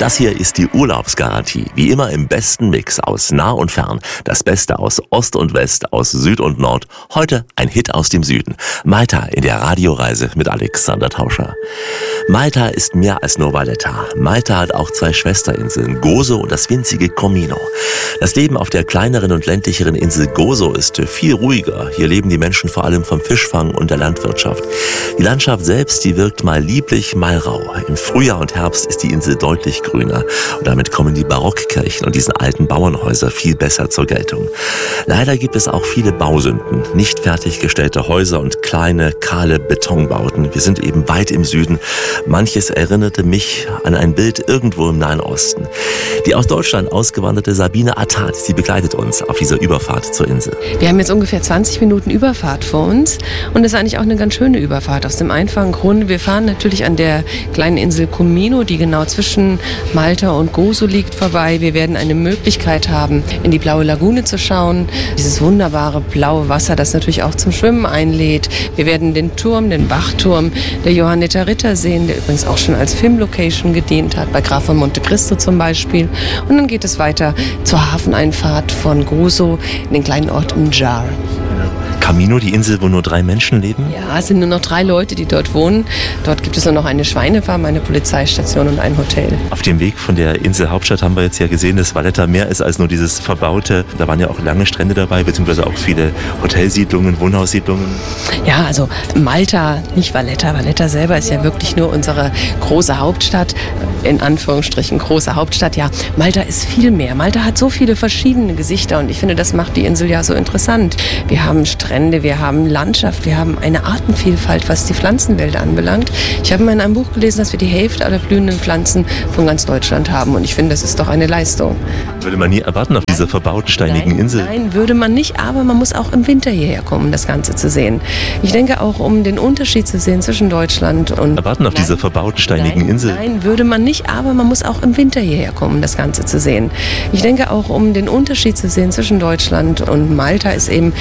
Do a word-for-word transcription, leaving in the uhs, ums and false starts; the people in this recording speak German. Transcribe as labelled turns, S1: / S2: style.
S1: Das hier ist die Urlaubsgarantie. Wie immer im besten Mix aus nah und fern. Das Beste aus Ost und West, aus Süd und Nord. Heute ein Hit aus dem Süden. Malta in der Radioreise mit Alexander Tauscher. Malta ist mehr als nur Valletta. Malta hat auch zwei Schwesterinseln, Gozo und das winzige Comino. Das Leben auf der kleineren und ländlicheren Insel Gozo ist viel ruhiger. Hier leben die Menschen vor allem vom Fischfang und der Landwirtschaft. Die Landschaft selbst, die wirkt mal lieblich, mal rau. Im Frühjahr und Herbst ist die Insel deutlich grüner. Und damit kommen die Barockkirchen und diese alten Bauernhäuser viel besser zur Geltung. Leider gibt es auch viele Bausünden, nicht fertiggestellte Häuser und kleine, kahle Betonbauten. Wir sind eben weit im Süden. Manches erinnerte mich an ein Bild irgendwo im Nahen Osten. Die aus Deutschland ausgewanderte Sabine Attat, sie begleitet uns auf dieser Überfahrt zur Insel.
S2: Wir haben jetzt ungefähr zwanzig Minuten Überfahrt vor uns und es ist eigentlich auch eine ganz schöne Überfahrt aus dem einfachen Grund. Wir fahren natürlich an der kleinen Insel Comino, die genau zwischen Malta und Gozo liegt, vorbei. Wir werden eine Möglichkeit haben, in die blaue Lagune zu schauen. Dieses wunderbare blaue Wasser, das natürlich auch zum Schwimmen einlädt. Wir werden den Turm, den Wachturm der Johanniter Ritter sehen, der übrigens auch schon als Filmlocation gedient hat, bei Graf von Monte Cristo zum Beispiel. Und dann geht es weiter zur Hafeneinfahrt von Gozo in den kleinen Ort Mjar.
S1: Camino, die Insel, wo nur drei Menschen leben?
S2: Ja, es sind nur noch drei Leute, die dort wohnen. Dort gibt es nur noch eine Schweinefarm, eine Polizeistation und ein Hotel.
S1: Auf dem Weg von der Inselhauptstadt haben wir jetzt ja gesehen, dass Valletta mehr ist als nur dieses Verbaute. Da waren ja auch lange Strände dabei, beziehungsweise auch viele Hotelsiedlungen, Wohnhaussiedlungen.
S2: Ja, also Malta, nicht Valletta. Valletta selber ist ja wirklich nur unsere große Hauptstadt. In Anführungsstrichen große Hauptstadt. Ja, Malta ist viel mehr. Malta hat so viele verschiedene Gesichter und ich finde, das macht die Insel ja so interessant. Wir haben Strände, wir haben Landschaft, wir haben eine Artenvielfalt, was die Pflanzenwelt anbelangt. Ich habe mal in einem Buch gelesen, dass wir die Hälfte aller blühenden Pflanzen von ganz Deutschland haben und ich finde, das ist doch eine Leistung.
S1: Würde man nie erwarten auf dieser verbauten, steinigen
S2: nein,
S1: Insel.
S2: Nein, würde man nicht, aber man muss auch im Winter hierher kommen, um das Ganze zu sehen. Ich denke auch, um den Unterschied zu sehen zwischen Deutschland und...
S1: Erwarten auf
S2: nein,
S1: dieser verbauten, steinigen
S2: nein,
S1: Insel.
S2: Nein, würde man nicht, aber man muss auch im Winter hierher kommen, um das Ganze zu sehen. Ich denke auch, um den Unterschied zu sehen zwischen Deutschland und Malta ist eben